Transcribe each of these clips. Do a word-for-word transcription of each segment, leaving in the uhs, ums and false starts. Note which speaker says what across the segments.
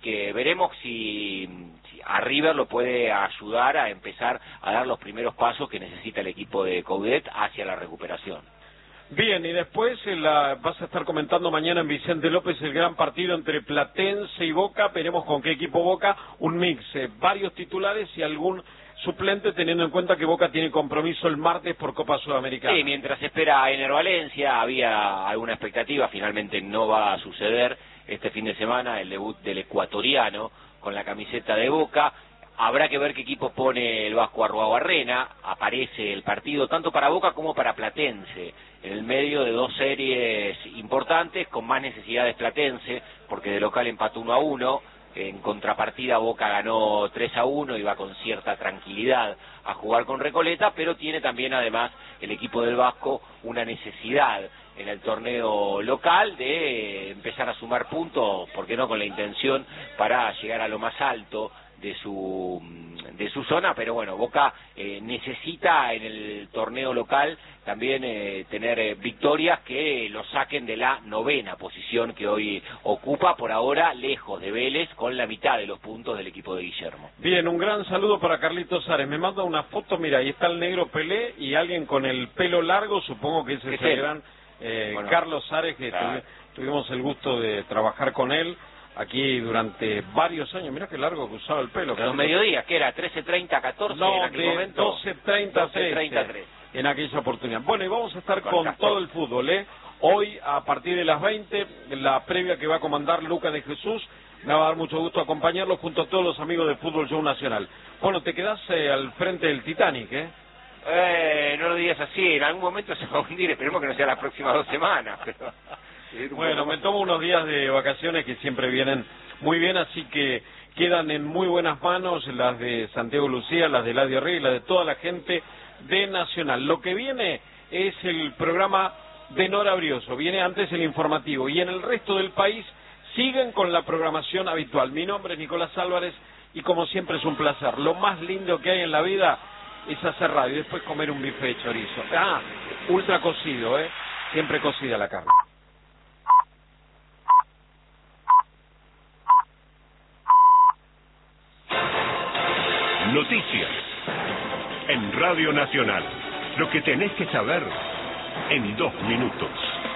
Speaker 1: que veremos si, si a River lo puede ayudar a empezar a dar los primeros pasos que necesita el equipo de Coudet hacia la recuperación.
Speaker 2: Bien, y después eh, la, vas a estar comentando mañana en Vicente López el gran partido entre Platense y Boca. Veremos con qué equipo Boca, un mix, eh, varios titulares y algún suplente, teniendo en cuenta que Boca tiene compromiso el martes por Copa Sudamericana.
Speaker 1: Sí, mientras espera a Ener Valencia, había alguna expectativa, finalmente no va a suceder este fin de semana el debut del ecuatoriano con la camiseta de Boca. Habrá que ver qué equipo pone el Vasco Arruabarrena. Aparece el partido tanto para Boca como para Platense, en el medio de dos series importantes, con más necesidades Platense, porque de local empató uno a uno, en contrapartida Boca ganó tres a uno y va con cierta tranquilidad a jugar con Recoleta, pero tiene también además el equipo del Vasco una necesidad en el torneo local de empezar a sumar puntos, ¿por qué no?, con la intención para llegar a lo más alto de su de su zona, pero bueno, Boca eh, necesita en el torneo local también eh, tener eh, victorias que lo saquen de la novena posición que hoy ocupa, por ahora lejos de Vélez, con la mitad de los puntos del equipo de Guillermo.
Speaker 2: Bien, un gran saludo para Carlitos Ares. Me manda una foto, mira, ahí está el negro Pelé y alguien con el pelo largo, supongo que ese es el gran eh, bueno, Carlos Ares, que claro, tuvimos el gusto de trabajar con él aquí durante varios años. Mira qué largo que usaba el pelo.
Speaker 1: Los mediodías, ¿qué era? ¿trece treinta, catorce
Speaker 2: no,
Speaker 1: en aquel
Speaker 2: de
Speaker 1: momento?
Speaker 2: doce treinta, trece en aquella oportunidad. Bueno, y vamos a estar con, con todo el fútbol, ¿eh? Hoy, a partir de las veinte, la previa que va a comandar Lucas de Jesús. Me va a dar mucho gusto acompañarlo junto a todos los amigos de Fútbol Show Nacional. Bueno, te quedás eh, al frente del Titanic, ¿eh?
Speaker 1: Eh, no lo digas así, en algún momento se va a hundir, esperemos que no sea las próximas dos semanas, pero...
Speaker 2: Bueno, me tomo unos días de vacaciones que siempre vienen muy bien, así que quedan en muy buenas manos las de Santiago Lucía, las de Eladio Rey, las de toda la gente de Nacional. Lo que viene es el programa de Nora Brioso, viene antes el informativo, y en el resto del país siguen con la programación habitual. Mi nombre es Nicolás Álvarez y como siempre es un placer. Lo más lindo que hay en la vida es hacer radio y después comer un bife de chorizo. Ah, ultra cocido, ¿eh? Siempre cocida la carne.
Speaker 3: Noticias en Radio Nacional. Lo que tenés que saber en dos minutos.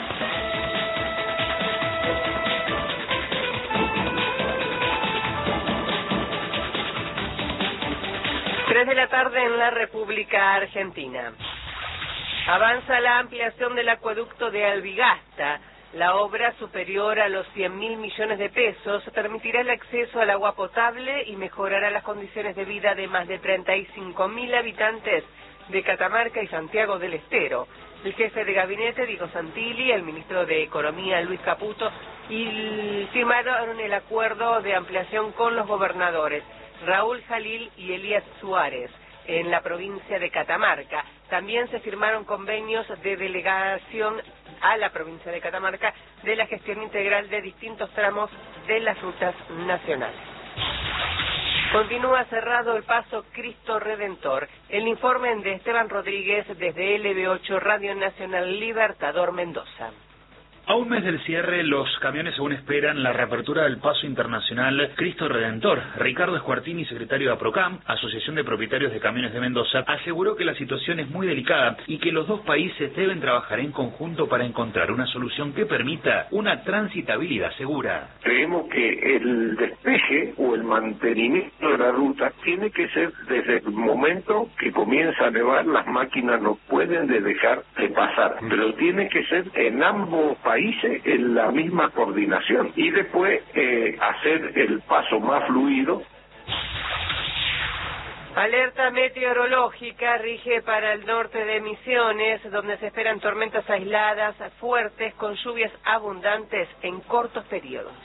Speaker 4: Tres de la tarde en la República Argentina. Avanza la ampliación del acueducto de Albigasta. La obra, superior a los cien mil millones de pesos, permitirá el acceso al agua potable y mejorará las condiciones de vida de más de treinta y cinco mil habitantes de Catamarca y Santiago del Estero. El jefe de gabinete, Diego Santilli, el ministro de Economía, Luis Caputo, y firmaron el acuerdo de ampliación con los gobernadores Raúl Jalil y Elías Suárez en la provincia de Catamarca. También se firmaron convenios de delegación a la provincia de Catamarca de la gestión integral de distintos tramos de las rutas nacionales. Continúa cerrado el paso Cristo Redentor. El informe de Esteban Rodríguez desde L B ocho Radio Nacional Libertador Mendoza.
Speaker 5: A un mes del cierre, los camiones aún esperan la reapertura del paso internacional Cristo Redentor. Ricardo Escuartini, secretario de APROCAM, Asociación de Propietarios de Camiones de Mendoza, aseguró que la situación es muy delicada y que los dos países deben trabajar en conjunto para encontrar una solución que permita una transitabilidad segura.
Speaker 6: Creemos que el despeje o el mantenimiento de la ruta tiene que ser desde el momento que comienza a nevar, las máquinas no pueden de dejar de pasar, pero tiene que ser en ambos países países en la misma coordinación y después eh, hacer el paso más fluido.
Speaker 4: Alerta meteorológica rige para el norte de Misiones, donde se esperan tormentas aisladas fuertes con lluvias abundantes en cortos periodos.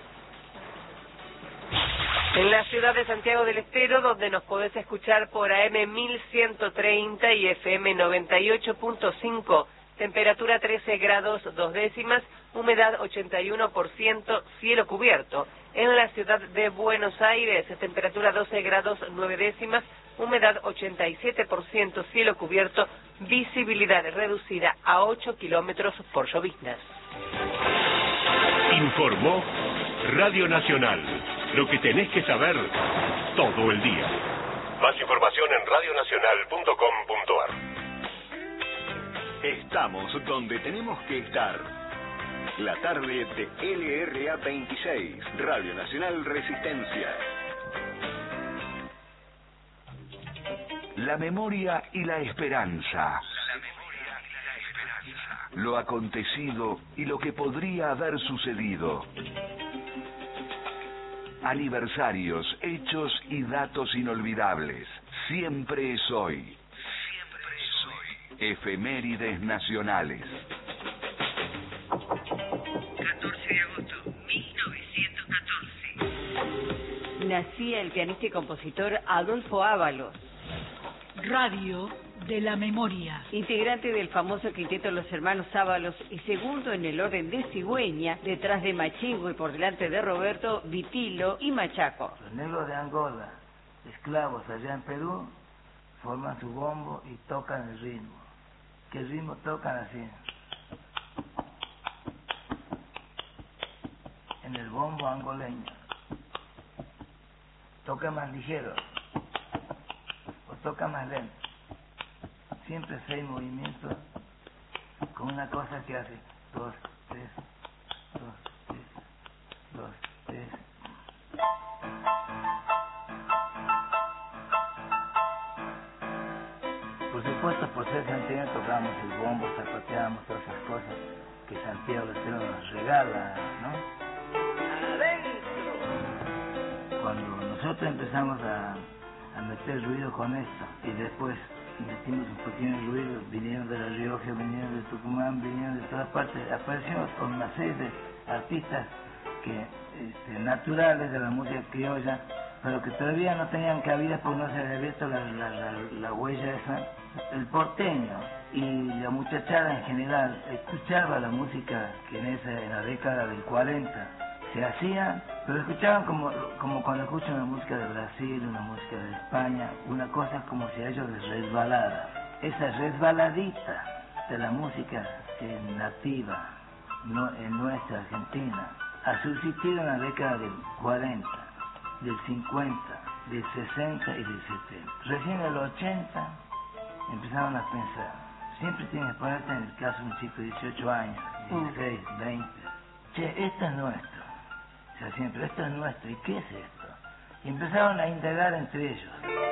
Speaker 4: En la ciudad de Santiago del Estero, donde nos podés escuchar por A M mil ciento treinta y F M noventa y ocho punto cinco, temperatura trece grados dos décimas, humedad ochenta y uno por ciento, cielo cubierto. En la ciudad de Buenos Aires, temperatura doce grados nueve décimas, humedad ochenta y siete por ciento, cielo cubierto, visibilidad reducida a ocho kilómetros por lloviznas.
Speaker 3: Informó Radio Nacional. Lo que tenés que saber todo el día. Más información en radio nacional punto com punto a r.
Speaker 7: Estamos donde tenemos que estar. La tarde de L R A veintiséis, Radio Nacional Resistencia. La memoria y la esperanza. Lo acontecido y lo que podría haber sucedido. Aniversarios, hechos y datos inolvidables. Siempre es hoy. Siempre es hoy. Efemérides nacionales.
Speaker 8: catorce de agosto de mil novecientos catorce. Nacía el pianista y compositor Adolfo Ábalos.
Speaker 9: Radio de la Memoria.
Speaker 8: Integrante del famoso quinteto Los Hermanos Ábalos y segundo en el orden de cigüeña, detrás de Machingo y por delante de Roberto, Vitilo y Machaco.
Speaker 10: Los negros de Angola, esclavos allá en Perú, forman su bombo y tocan el ritmo. ¿Qué ritmo tocan así? En el bombo angoleño. Toca más ligero o toca más lento. Siempre seis movimientos con una cosa que hace dos, tres, dos, tres, dos, tres. Por supuesto, por ser santiago tocamos el bombo, zapateamos todas esas cosas que Santiago del Estero nos regala, ¿no? Cuando nosotros empezamos a, a meter ruido con esto y después metimos un pequeño ruido, vinieron de La Rioja, vinieron de Tucumán, vinieron de todas partes, aparecimos con una serie de artistas que este, naturales de la música criolla, pero que todavía no tenían cabida porque no se había visto la, la, la, la huella esa. El porteño y la muchachada en general escuchaba la música que en, esa, en la década del cuarenta se hacía, pero escuchaban como, como cuando escuchan una música de Brasil, una música de España, una cosa como si a ellos les resbalara. Esa resbaladita de la música eh, nativa no, en nuestra Argentina ha subsistido en la década del cuarenta, del cincuenta, del sesenta y del setenta. Recién en el ochenta empezaron a pensar, siempre tienes que ponerte en el caso de un chico de dieciocho años, dieciséis, veinte, che, esto es nuestro. O sea, siempre, esto es nuestro, ¿y qué es esto? Y empezaron a indagar entre ellos.